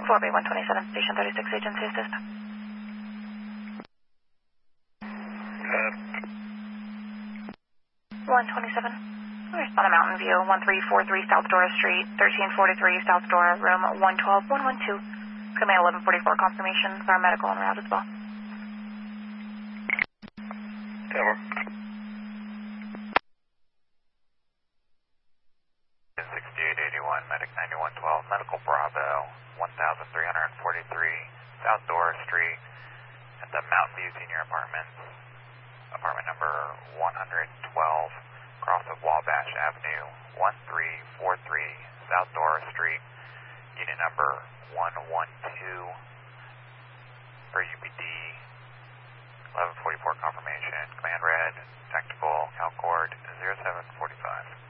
4Bay 127, Station 36, Agency Assist. 127. We're on a Mountain View, 1343 South Dora Street, 1343 South Dora, room 112, 112. Command 1144 confirmation for our medical en route as well. Over. 6881, Medic 9112, Medical Bravo, 1343 South Dora Street at the Mountain View Senior Apartments, apartment number 112, across of Wabash Avenue, 1343 South Dora Street, unit number 112 for UPD 1144 confirmation, command red, tactical, Calcord 0745.